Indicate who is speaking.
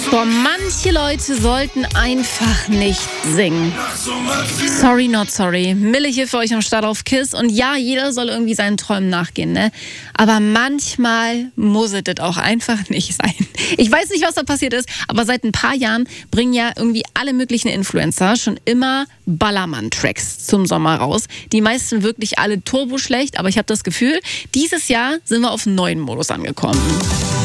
Speaker 1: Boah, manche Leute sollten einfach nicht singen. Sorry, not sorry. Mille hier für euch am Start auf KISS. Und ja, jeder soll irgendwie seinen Träumen nachgehen, ne? Aber manchmal muss es das auch einfach nicht sein. Ich weiß nicht, was da passiert ist, aber seit ein paar Jahren bringen ja irgendwie alle möglichen Influencer schon immer Ballermann-Tracks zum Sommer raus. Die meisten wirklich alle turboschlecht, aber ich habe das Gefühl, dieses Jahr sind wir auf einen neuen Modus angekommen.